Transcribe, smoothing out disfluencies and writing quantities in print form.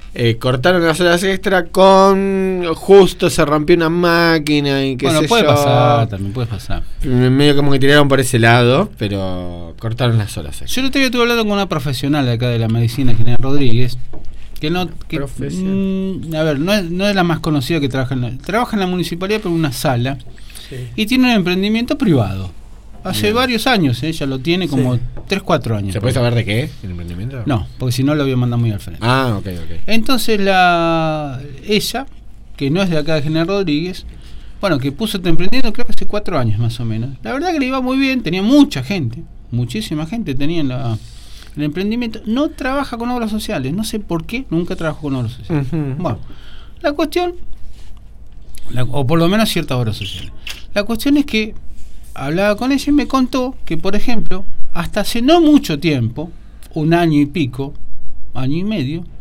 cortaron las horas extra con justo se rompió una máquina y qué sé yo. Puede pasar, también puede pasar. Medio como que tiraron por ese lado, pero cortaron las horas extra. Yo el otro día estuve hablando con una profesional de acá de la medicina, General Rodríguez, que no es la más conocida que trabaja en la municipalidad, pero en una sala, y tiene un emprendimiento privado. Hace varios años, ella lo tiene como 3-4 años. ¿Se puede saber de qué? ¿El emprendimiento? No, porque si no lo voy a mandar muy al frente. Ok. Entonces ella, que no es de acá de General Rodríguez, que puso este emprendimiento creo que hace 4 años más o menos. La verdad que le iba muy bien, tenía mucha gente, muchísima gente tenía el emprendimiento. No trabaja con obras sociales, no sé por qué nunca trabajó con obras sociales. Bueno, la cuestión, o por lo menos ciertas obras sociales. La cuestión es que hablaba con ella y me contó que, por ejemplo, hasta hace no mucho tiempo, un año y pico, año y medio,